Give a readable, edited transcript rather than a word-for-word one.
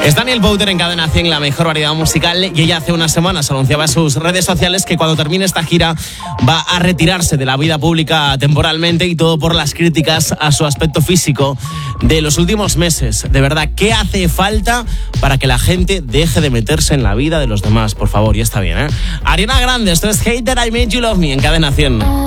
Es Daniel Powter en Cadena 100, la mejor variedad musical, y ella hace unas semanas anunciaba en sus redes sociales que cuando termine esta gira va a retirarse de la vida pública temporalmente, y todo por las críticas a su aspecto físico de los últimos meses. De verdad, ¿qué hace falta para que la gente deje de meterse en la vida de los demás? Por favor, ya está bien, ¿eh? Ariana Grande, esto es Hater, I Made You Love Me en Cadena 100.